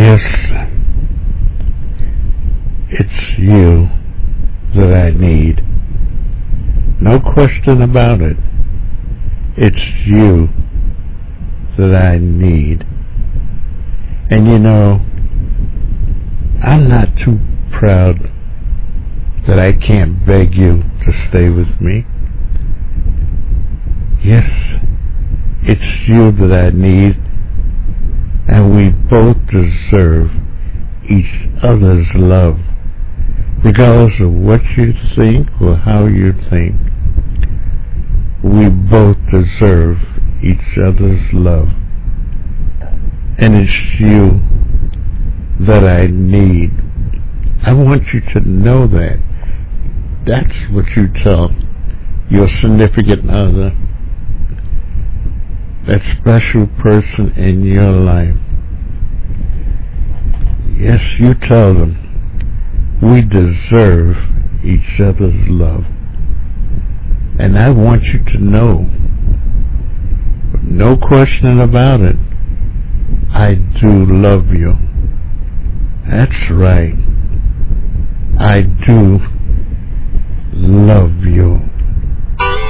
Yes, it's you that I need. No question about it. It's you that I need. And you know, I'm not too proud that I can't beg you to stay with me. Yes, it's you that I need, and we both deserve each other's love, regardless of what you think or how you think. We both deserve each other's love, and it's you that I need. I want you to know that. That's what you tell your significant other, that special person in your life. Yes, you tell them we deserve each other's love. And I want you to know, no question about it, I do love you. That's right. I do love you.